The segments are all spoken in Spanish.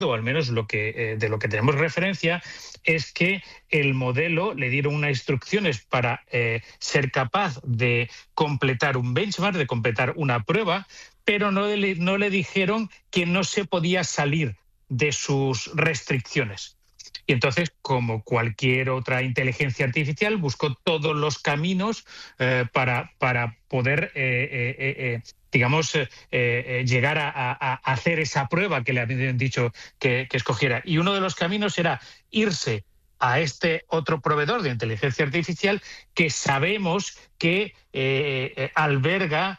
o al menos de lo que tenemos referencia, es que el modelo le dieron unas instrucciones para ser capaz de completar un benchmark, de completar una prueba, pero no le dijeron que no se podía salir de sus restricciones. Y entonces, como cualquier otra inteligencia artificial, buscó todos los caminos para poder, llegar a hacer esa prueba que le habían dicho que escogiera. Y uno de los caminos era irse a este otro proveedor de inteligencia artificial que sabemos que alberga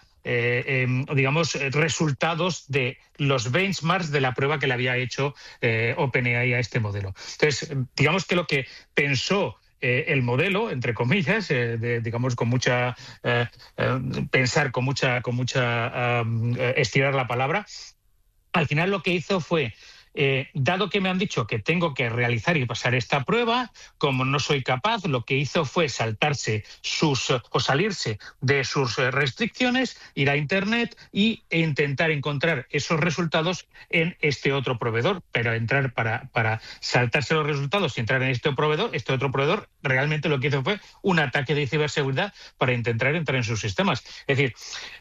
resultados de los benchmarks de la prueba que le había hecho OpenAI a este modelo. Entonces, digamos que lo que pensó el modelo, entre comillas, con mucha pensar, con mucha estirar la palabra, al final lo que hizo fue, dado que me han dicho que tengo que realizar y pasar esta prueba, como no soy capaz, lo que hizo fue salirse de sus restricciones, ir a Internet e intentar encontrar esos resultados en este otro proveedor. Pero entrar para saltarse los resultados y entrar en este otro proveedor realmente lo que hizo fue un ataque de ciberseguridad para intentar entrar en sus sistemas. Es decir,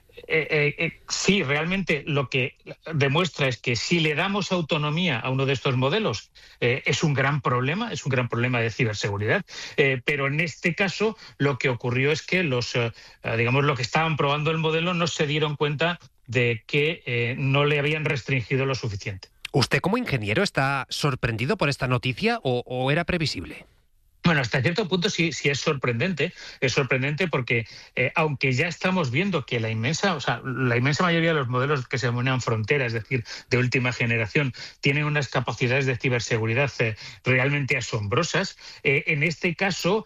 sí, realmente lo que demuestra es que si le damos autonomía a uno de estos modelos es un gran problema de ciberseguridad, pero en este caso lo que ocurrió es que los que estaban probando el modelo no se dieron cuenta de que no le habían restringido lo suficiente. ¿Usted como ingeniero está sorprendido por esta noticia o era previsible? Bueno, hasta cierto punto sí es sorprendente. Es sorprendente porque, aunque ya estamos viendo que la inmensa mayoría de los modelos que se denominan frontera, es decir, de última generación, tienen unas capacidades de ciberseguridad realmente asombrosas, en este caso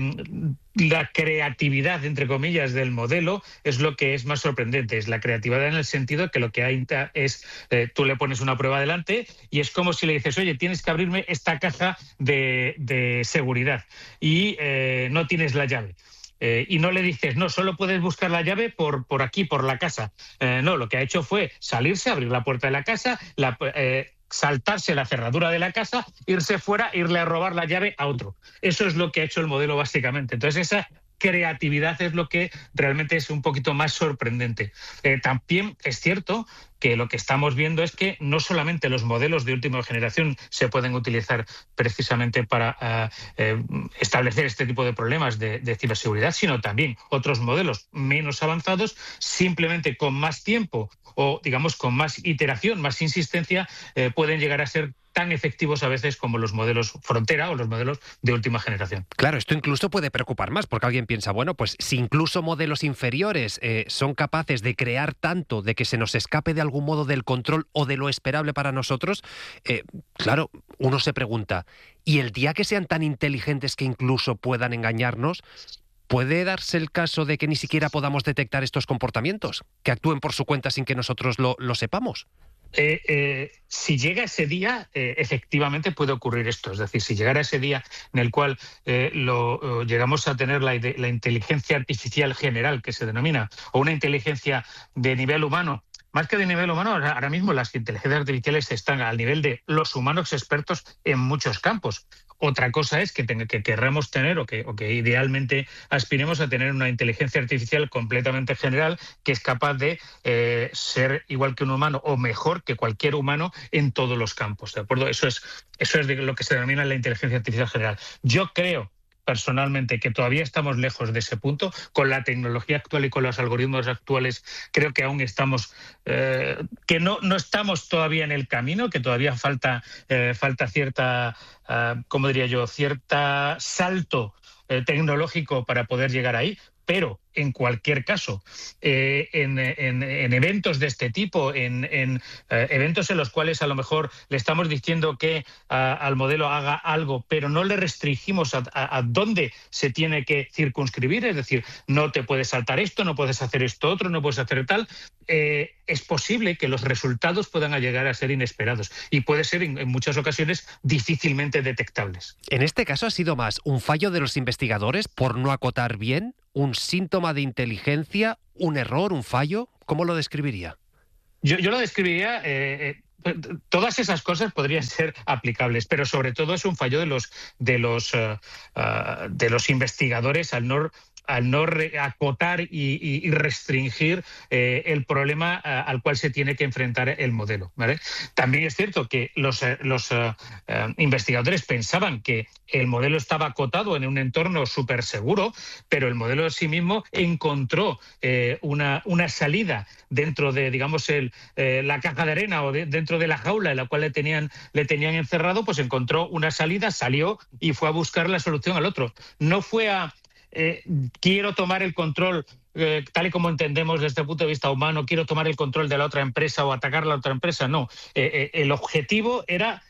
la creatividad, entre comillas, del modelo es lo que es más sorprendente. Es la creatividad en el sentido que lo que hay es, tú le pones una prueba delante y es como si le dices, oye, tienes que abrirme esta caja de seguridad y no tienes la llave. Y no le dices, no, solo puedes buscar la llave por aquí, por la casa. No, lo que ha hecho fue salirse, abrir la puerta de la casa, saltarse la cerradura de la casa, irse fuera, irle a robar la llave a otro. Eso es lo que ha hecho el modelo básicamente. Entonces esa creatividad es lo que realmente es un poquito más sorprendente. También es cierto que lo que estamos viendo es que no solamente los modelos de última generación se pueden utilizar precisamente para establecer este tipo de problemas de ciberseguridad, sino también otros modelos menos avanzados, simplemente con más tiempo o, digamos, con más iteración, más insistencia, pueden llegar a ser tan efectivos a veces como los modelos frontera o los modelos de última generación. Claro, esto incluso puede preocupar más, porque alguien piensa, bueno, pues si incluso modelos inferiores son capaces de crear tanto, de que se nos escape de algún modo del control o de lo esperable para nosotros, claro, uno se pregunta, ¿y el día que sean tan inteligentes que incluso puedan engañarnos, puede darse el caso de que ni siquiera podamos detectar estos comportamientos, que actúen por su cuenta sin que nosotros lo sepamos? Si llega ese día, efectivamente puede ocurrir esto. Es decir, si llegara ese día en el cual llegamos a tener la inteligencia artificial general, que se denomina, o una inteligencia de nivel humano, más que de nivel humano, ahora mismo las inteligencias artificiales están al nivel de los humanos expertos en muchos campos. Otra cosa es que querramos tener o que idealmente aspiremos a tener una inteligencia artificial completamente general que es capaz de ser igual que un humano o mejor que cualquier humano en todos los campos, ¿de acuerdo? Eso es de lo que se denomina la inteligencia artificial general. Yo creo personalmente que todavía estamos lejos de ese punto. Con la tecnología actual y con los algoritmos actuales creo que aún estamos, que no estamos todavía en el camino, que todavía falta cierta, ¿cómo diría yo?, cierta salto tecnológico para poder llegar ahí. Pero, en cualquier caso, en eventos de este tipo, en eventos en los cuales a lo mejor le estamos diciendo que al modelo haga algo, pero no le restringimos a dónde se tiene que circunscribir, es decir, no te puedes saltar esto, no puedes hacer esto otro, no puedes hacer tal, es posible que los resultados puedan llegar a ser inesperados y puede ser en muchas ocasiones difícilmente detectables. En este caso ha sido más un fallo de los investigadores por no acotar bien, un síntoma de inteligencia, un error, un fallo. ¿Cómo lo describiría? Yo lo describiría todas esas cosas podrían ser aplicables, pero sobre todo es un fallo de los investigadores al no acotar y restringir el problema al cual se tiene que enfrentar el modelo, ¿vale? También es cierto que los investigadores pensaban que el modelo estaba acotado en un entorno súper seguro, pero el modelo en sí mismo encontró una salida dentro de, digamos, la caja de arena o dentro de la jaula en la cual le tenían encerrado, pues encontró una salida, salió y fue a buscar la solución al otro. No fue a quiero tomar el control, tal y como entendemos desde el punto de vista humano, quiero tomar el control de la otra empresa o atacar a la otra empresa. No, el objetivo era,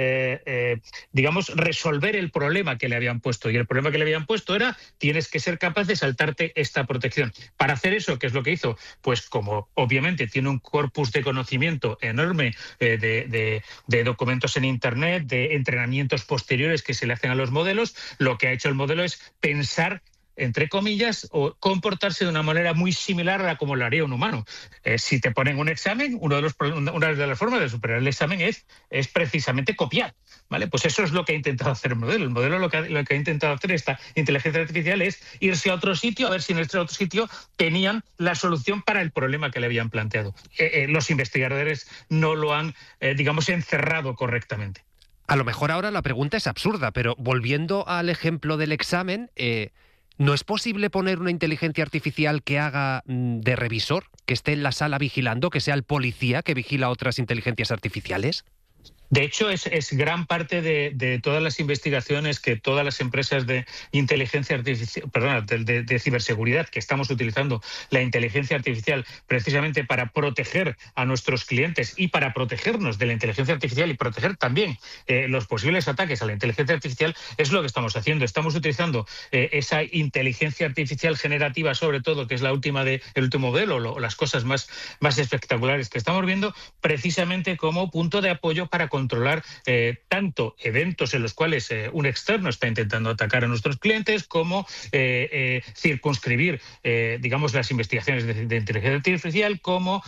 digamos, resolver el problema que le habían puesto. Y el problema que le habían puesto era: tienes que ser capaz de saltarte esta protección. Para hacer eso, ¿qué es lo que hizo? Pues como obviamente tiene un corpus de conocimiento enorme de documentos en Internet, de entrenamientos posteriores que se le hacen a los modelos, lo que ha hecho el modelo es pensar, entre comillas, o comportarse de una manera muy similar a como lo haría un humano. Si te ponen un examen, una de las formas de superar el examen es precisamente copiar, ¿vale? Pues eso es lo que ha intentado hacer el modelo. El modelo lo que ha intentado hacer esta inteligencia artificial es irse a otro sitio, a ver si en este otro sitio tenían la solución para el problema que le habían planteado. Los investigadores no lo han, digamos, encerrado correctamente. A lo mejor ahora la pregunta es absurda, pero volviendo al ejemplo del examen, ¿no es posible poner una inteligencia artificial que haga de revisor, que esté en la sala vigilando, que sea el policía que vigila otras inteligencias artificiales? De hecho, es gran parte de todas las investigaciones que todas las empresas de inteligencia artificial, de ciberseguridad, que estamos utilizando la inteligencia artificial precisamente para proteger a nuestros clientes y para protegernos de la inteligencia artificial y proteger también los posibles ataques a la inteligencia artificial, es lo que estamos haciendo. Estamos utilizando esa inteligencia artificial generativa, sobre todo, que es el último modelo, o las cosas más espectaculares que estamos viendo, precisamente como punto de apoyo para controlar tanto eventos en los cuales un externo está intentando atacar a nuestros clientes, como circunscribir, digamos, las investigaciones de inteligencia artificial, como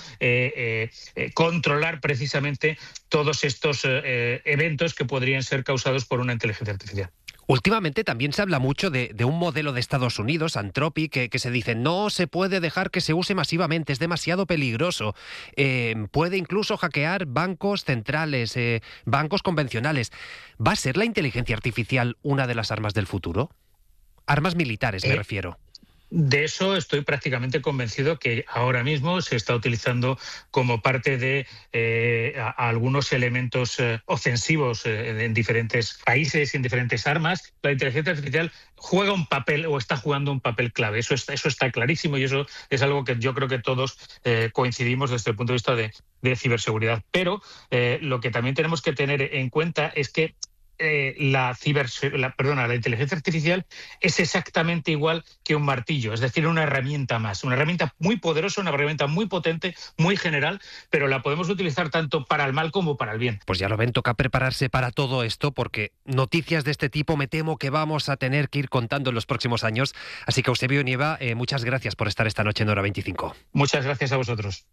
controlar precisamente todos estos eventos que podrían ser causados por una inteligencia artificial. Últimamente también se habla mucho de un modelo de Estados Unidos, Anthropic, que se dice no se puede dejar que se use masivamente, es demasiado peligroso. Puede incluso hackear bancos centrales, bancos convencionales. ¿Va a ser la inteligencia artificial una de las armas del futuro? Armas militares, me refiero. De eso estoy prácticamente convencido, que ahora mismo se está utilizando como parte de algunos elementos ofensivos en diferentes países y en diferentes armas. La inteligencia artificial juega un papel, o está jugando un papel clave. Eso está clarísimo, y eso es algo que yo creo que todos coincidimos desde el punto de vista de ciberseguridad. Pero lo que también tenemos que tener en cuenta es que la inteligencia artificial es exactamente igual que un martillo, es decir, una herramienta más, una herramienta muy poderosa, una herramienta muy potente, muy general, pero la podemos utilizar tanto para el mal como para el bien. Pues ya lo ven, toca prepararse para todo esto, porque noticias de este tipo me temo que vamos a tener que ir contando en los próximos años. Así que, Eusebio Nieva, muchas gracias por estar esta noche en Hora 25. Muchas gracias a vosotros.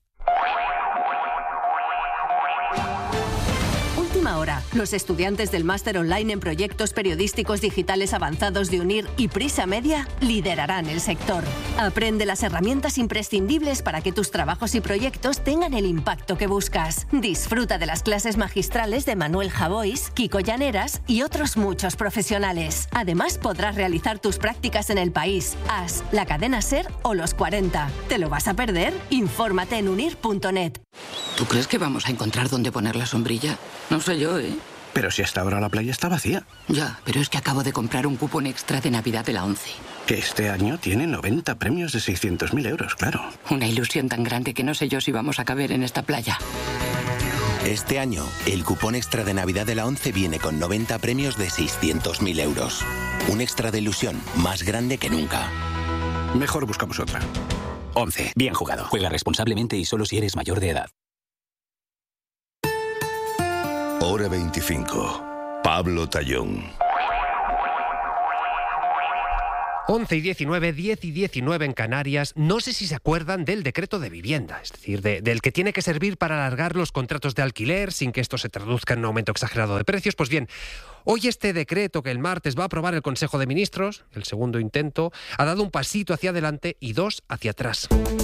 Hora. Los estudiantes del máster online en proyectos periodísticos digitales avanzados de UNIR y Prisa Media liderarán el sector. Aprende las herramientas imprescindibles para que tus trabajos y proyectos tengan el impacto que buscas. Disfruta de las clases magistrales de Manuel Javois, Kiko Llaneras y otros muchos profesionales. Además, podrás realizar tus prácticas en El País, AS, la cadena SER o Los 40. ¿Te lo vas a perder? Infórmate en unir.net. ¿Tú crees que vamos a encontrar dónde poner la sombrilla? No sé yo, ¿eh? Pero si hasta ahora la playa está vacía. Ya, pero es que acabo de comprar un cupón extra de Navidad de la ONCE. Que este año tiene 90 premios de 600.000 euros, claro. Una ilusión tan grande que no sé yo si vamos a caber en esta playa. Este año, el cupón extra de Navidad de la ONCE viene con 90 premios de 600.000 euros. Un extra de ilusión más grande que nunca. Mejor buscamos otra. ONCE. Bien jugado. Juega responsablemente y solo si eres mayor de edad. Hora 25. Pablo Tallón. 11:19, 10:19 en Canarias. No sé si se acuerdan del decreto de vivienda, es decir, del que tiene que servir para alargar los contratos de alquiler sin que esto se traduzca en un aumento exagerado de precios. Pues bien, hoy este decreto que el martes va a aprobar el Consejo de Ministros, el segundo intento, ha dado un pasito hacia adelante y 2 hacia atrás.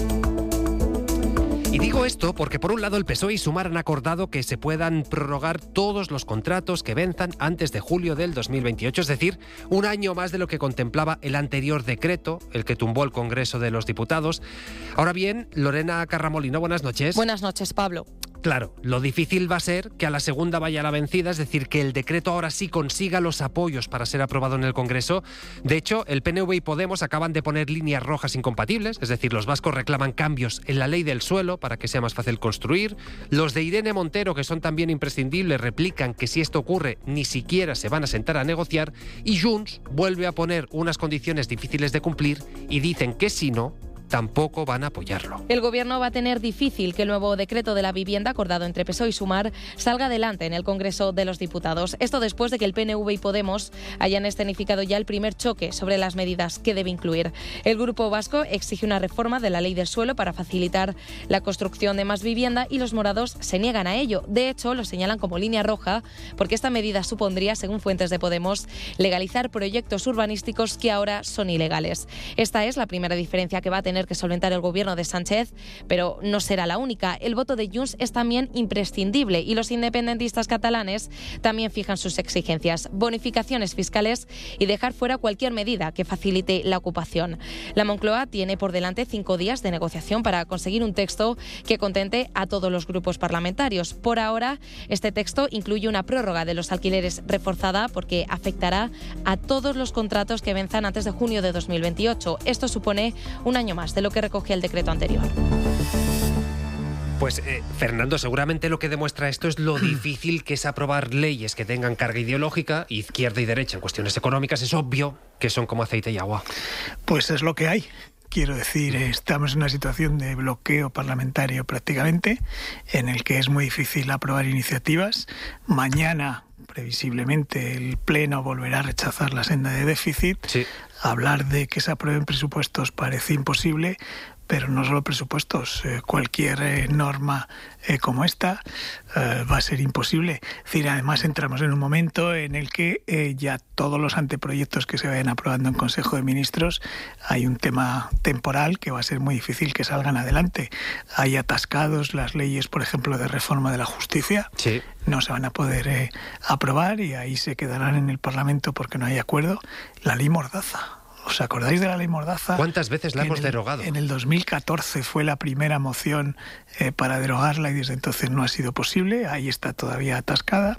Y digo esto porque, por un lado, el PSOE y Sumar han acordado que se puedan prorrogar todos los contratos que venzan antes de julio del 2028, es decir, un año más de lo que contemplaba el anterior decreto, el que tumbó el Congreso de los Diputados. Ahora bien, Lorena Carramolino, buenas noches. Buenas noches, Pablo. Claro, lo difícil va a ser que a la segunda vaya la vencida, es decir, que el decreto ahora sí consiga los apoyos para ser aprobado en el Congreso. De hecho, el PNV y Podemos acaban de poner líneas rojas incompatibles, es decir, los vascos reclaman cambios en la ley del suelo para que sea más fácil construir. Los de Irene Montero, que son también imprescindibles, replican que si esto ocurre ni siquiera se van a sentar a negociar. Y Junts vuelve a poner unas condiciones difíciles de cumplir y dicen que si no, tampoco van a apoyarlo. El Gobierno va a tener difícil que el nuevo decreto de la vivienda acordado entre PSOE y Sumar salga adelante en el Congreso de los Diputados. Esto después de que el PNV y Podemos hayan escenificado ya el primer choque sobre las medidas que debe incluir. El Grupo Vasco exige una reforma de la ley del suelo para facilitar la construcción de más vivienda y los morados se niegan a ello. De hecho, lo señalan como línea roja porque esta medida supondría, según fuentes de Podemos, legalizar proyectos urbanísticos que ahora son ilegales. Esta es la primera diferencia que va a tener que solventar el gobierno de Sánchez, pero no será la única. El voto de Junts es también imprescindible y los independentistas catalanes también fijan sus exigencias: bonificaciones fiscales y dejar fuera cualquier medida que facilite la ocupación. La Moncloa tiene por delante 5 días de negociación para conseguir un texto que contente a todos los grupos parlamentarios. Por ahora, este texto incluye una prórroga de los alquileres reforzada porque afectará a todos los contratos que venzan antes de junio de 2028. Esto supone un año más de lo que recogía el decreto anterior. Pues, Fernando, seguramente lo que demuestra esto es lo difícil que es aprobar leyes que tengan carga ideológica, izquierda y derecha en cuestiones económicas. Es obvio que son como aceite y agua. Pues es lo que hay. Quiero decir, estamos en una situación de bloqueo parlamentario prácticamente, en el que es muy difícil aprobar iniciativas. Mañana, previsiblemente, el Pleno volverá a rechazar la senda de déficit. Sí. Hablar de que se aprueben presupuestos parece imposible, pero no solo presupuestos, cualquier norma como esta va a ser imposible. Es decir, además entramos en un momento en el que ya todos los anteproyectos que se vayan aprobando en Consejo de Ministros, hay un tema temporal que va a ser muy difícil que salgan adelante. Hay atascados las leyes, por ejemplo, de reforma de la justicia. Sí. No se van a poder aprobar y ahí se quedarán en el Parlamento porque no hay acuerdo. La ley Mordaza. ¿Os acordáis de la ley Mordaza? ¿Cuántas veces la hemos derogado? En el 2014 fue la primera moción para derogarla y desde entonces no ha sido posible. Ahí está todavía atascada.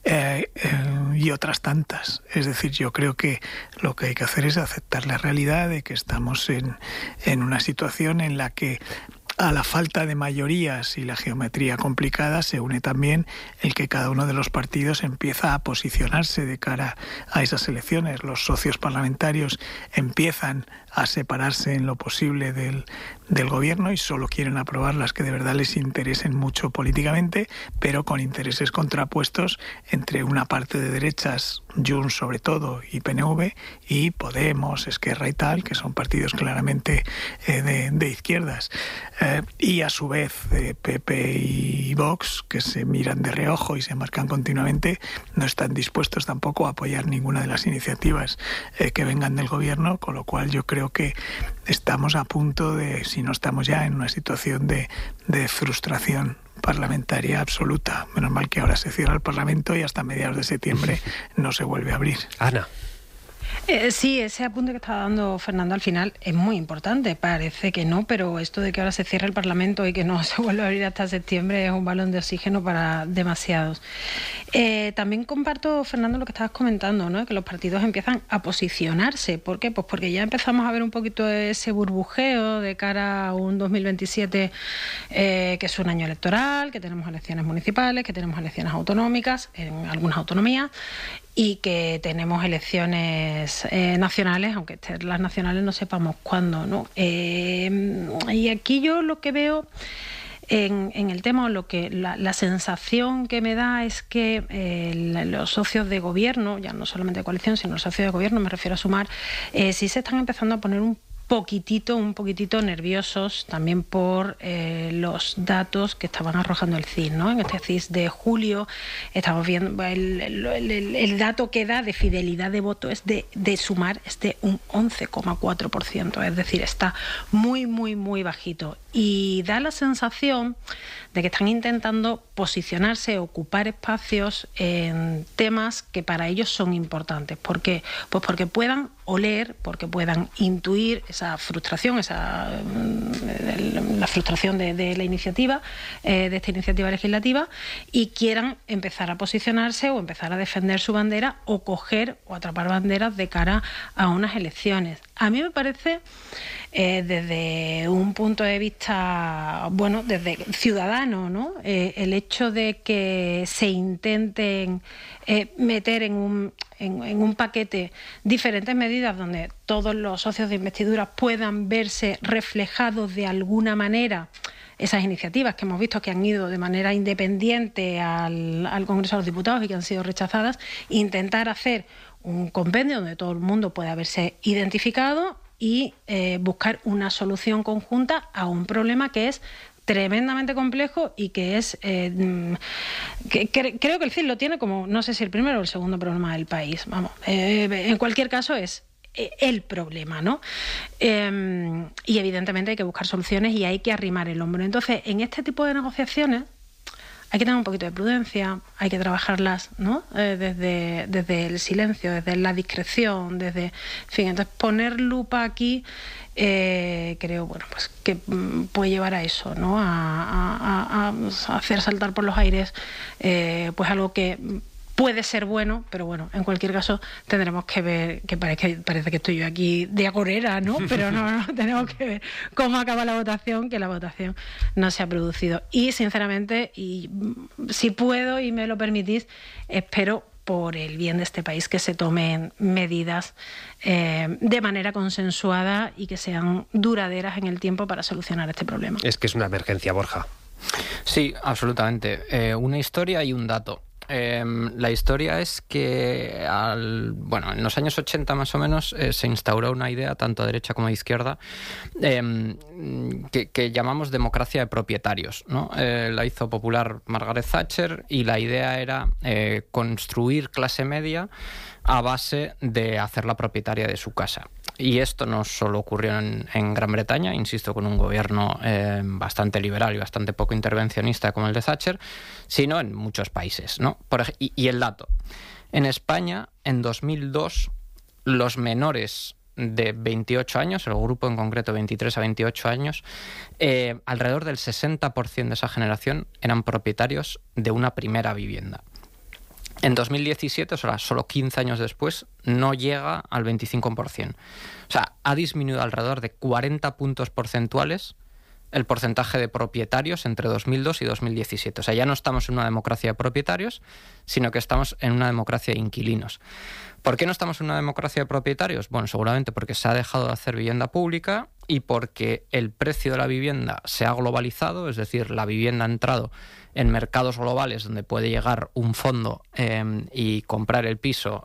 Y otras tantas. Es decir, yo creo que lo que hay que hacer es aceptar la realidad de que estamos en una situación en la que a la falta de mayorías y la geometría complicada se une también el que cada uno de los partidos empieza a posicionarse de cara a esas elecciones. Los socios parlamentarios empiezan a separarse en lo posible del gobierno y solo quieren aprobar las que de verdad les interesen mucho políticamente, pero con intereses contrapuestos entre una parte de derechas, Junts sobre todo, y PNV, y Podemos, Esquerra y tal, que son partidos claramente de izquierdas. Y a su vez PP y Vox, que se miran de reojo y se marcan continuamente, no están dispuestos tampoco a apoyar ninguna de las iniciativas que vengan del gobierno, con lo cual yo creo que estamos a punto de, si no estamos ya en una situación de frustración parlamentaria absoluta. Menos mal que ahora se cierra el Parlamento y hasta mediados de septiembre no se vuelve a abrir. Ana. Sí, ese apunte que estaba dando Fernando al final es muy importante. Parece que no, pero esto de que ahora se cierre el Parlamento y que no se vuelva a abrir hasta septiembre es un balón de oxígeno para demasiados. También comparto, Fernando, lo que estabas comentando, ¿no? Que los partidos empiezan a posicionarse. ¿Por qué? Pues porque ya empezamos a ver un poquito ese burbujeo de cara a un 2027 que es un año electoral, que tenemos elecciones municipales, que tenemos elecciones autonómicas en algunas autonomías, y que tenemos elecciones nacionales, aunque las nacionales no sepamos cuándo, ¿no? Y aquí yo lo que veo en el tema, la sensación que me da es que los socios de gobierno, ya no solamente de coalición, sino los socios de gobierno, me refiero a Sumar, sí se están empezando a poner un poquitito nerviosos también por los datos que estaban arrojando el CIS, ¿no? En este CIS de julio estamos viendo el dato que da de fidelidad de voto es de Sumar es de un 11,4%, es decir, está muy bajito y da la sensación de que están intentando posicionarse, ocupar espacios en temas que para ellos son importantes. ¿Por qué? Pues porque puedan oler, porque puedan intuir esa frustración, la frustración de la iniciativa, de esta iniciativa legislativa, y quieran empezar a posicionarse o empezar a defender su bandera o coger o atrapar banderas de cara a unas elecciones. A mí me parece, desde un punto de vista, bueno, desde ciudadano, ¿no? El hecho de que se intenten meter en un paquete diferentes medidas donde todos los socios de investidura puedan verse reflejados de alguna manera, esas iniciativas que hemos visto que han ido de manera independiente al Congreso de los Diputados y que han sido rechazadas, intentar hacer un compendio donde todo el mundo pueda verse identificado y buscar una solución conjunta a un problema que es tremendamente complejo y que es creo que el CIS lo tiene como, no sé si el primero o el segundo problema del país, vamos, en cualquier caso es el problema, ¿no? Y evidentemente hay que buscar soluciones y hay que arrimar el hombro. Entonces, en este tipo de negociaciones hay que tener un poquito de prudencia, hay que trabajarlas, ¿no? Desde el silencio, desde la discreción, en fin, entonces poner lupa aquí creo, bueno, pues que puede llevar a eso, ¿no? A hacer saltar por los aires pues algo que puede ser bueno, pero bueno, en cualquier caso tendremos que ver, que parece que estoy yo aquí de agorera, ¿no? Pero no, tenemos que ver cómo acaba la votación, que la votación no se ha producido. Y sinceramente, y si puedo y me lo permitís, espero por el bien de este país que se tomen medidas de manera consensuada y que sean duraderas en el tiempo para solucionar este problema. Es que es una emergencia, Borja. Sí, absolutamente. Una historia y un dato. La historia es que en los años 80 más o menos se instauró una idea tanto a derecha como a izquierda que llamamos democracia de propietarios, ¿no? La hizo popular Margaret Thatcher y la idea era construir clase media a base de hacerla propietaria de su casa. Y esto no solo ocurrió en Gran Bretaña, insisto, con un gobierno bastante liberal y bastante poco intervencionista como el de Thatcher, sino en muchos países, ¿no? Y el dato. En España, en 2002, los menores de 28 años, el grupo en concreto 23 a 28 años, alrededor del 60% de esa generación eran propietarios de una primera vivienda. En 2017, o sea, solo 15 años después, no llega al 25%. O sea, ha disminuido alrededor de 40 puntos porcentuales el porcentaje de propietarios entre 2002 y 2017. O sea, ya no estamos en una democracia de propietarios, sino que estamos en una democracia de inquilinos. ¿Por qué no estamos en una democracia de propietarios? Bueno, seguramente porque se ha dejado de hacer vivienda pública y porque el precio de la vivienda se ha globalizado, es decir, la vivienda ha entrado en mercados globales donde puede llegar un fondo y comprar el piso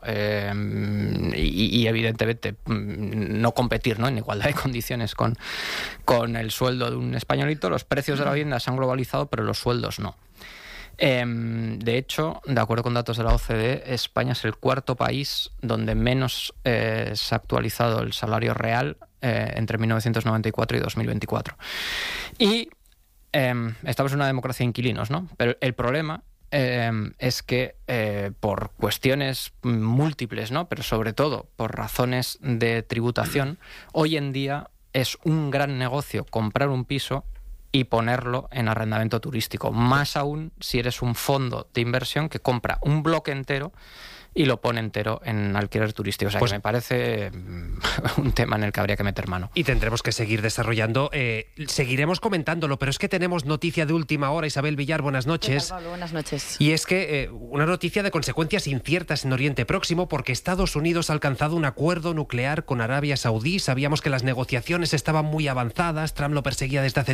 y evidentemente no competir, ¿no?, en igualdad de condiciones con el sueldo de un españolito. Los precios de la vivienda se han globalizado, pero los sueldos no. De hecho, de acuerdo con datos de la OCDE, España es el cuarto país donde menos se ha actualizado el salario real entre 1994 y 2024. Y estamos en una democracia de inquilinos, ¿no? Pero el problema es que por cuestiones múltiples, ¿no?, pero sobre todo por razones de tributación, hoy en día es un gran negocio comprar un piso y ponerlo en arrendamiento turístico. Más aún si eres un fondo de inversión que compra un bloque entero y lo pone entero en alquiler turístico. O sea, pues que me parece un tema en el que habría que meter mano. Y tendremos que seguir desarrollando. Seguiremos comentándolo, pero es que tenemos noticia de última hora. Isabel Villar, buenas noches. ¿Qué tal, Pablo? Buenas noches. Y es que una noticia de consecuencias inciertas en Oriente Próximo, porque Estados Unidos ha alcanzado un acuerdo nuclear con Arabia Saudí. Sabíamos que las negociaciones estaban muy avanzadas, Trump lo perseguía desde hace tiempo, pero es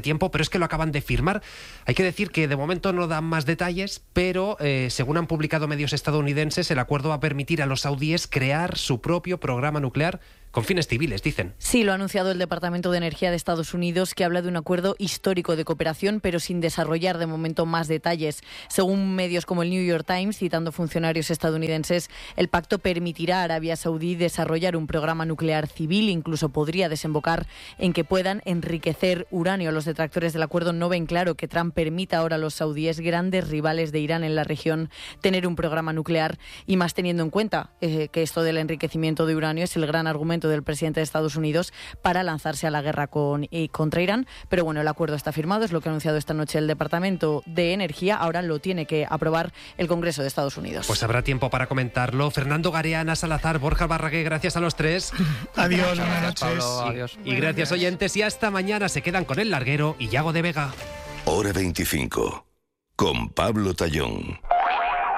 es que lo acaban de firmar. Hay que decir que de momento no dan más detalles, pero según han publicado medios estadounidenses, el acuerdo va a permitir a los saudíes crear su propio programa nuclear con fines civiles, dicen. Sí, lo ha anunciado el Departamento de Energía de Estados Unidos, que habla de un acuerdo histórico de cooperación, pero sin desarrollar de momento más detalles. Según medios como el New York Times, citando funcionarios estadounidenses, el pacto permitirá a Arabia Saudí desarrollar un programa nuclear civil, incluso podría desembocar en que puedan enriquecer uranio. Los detractores del acuerdo no ven claro que Trump permita ahora a los saudíes, grandes rivales de Irán en la región, tener un programa nuclear, y más teniendo en cuenta que esto del enriquecimiento de uranio es el gran argumento del presidente de Estados Unidos para lanzarse a la guerra contra Irán. Pero bueno, el acuerdo está firmado, es lo que ha anunciado esta noche el Departamento de Energía. Ahora lo tiene que aprobar el Congreso de Estados Unidos. Pues habrá tiempo para comentarlo. Fernando Garea, Ana Salazar, Borja Barraguer, gracias a los tres. Adiós, buenas noches. Pablo, adiós. Y gracias, oyentes, y hasta mañana. Se quedan con El Larguero y Yago de Vega. Hora 25, con Pablo Tallón.